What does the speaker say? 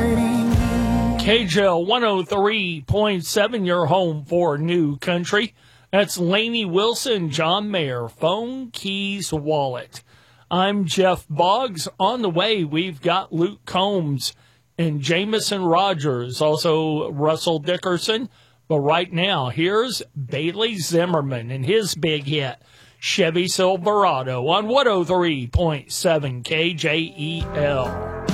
confident. KJL 103.7, your home for new country. That's Lainey Wilson, John Mayer, phone, keys, wallet. I'm Jeff Boggs. On the way, we've got Luke Combs and Jamison Rogers, also Russell Dickerson. But right now, here's Bailey Zimmerman and his big hit, Chevy Silverado, on 103.7 KJEL.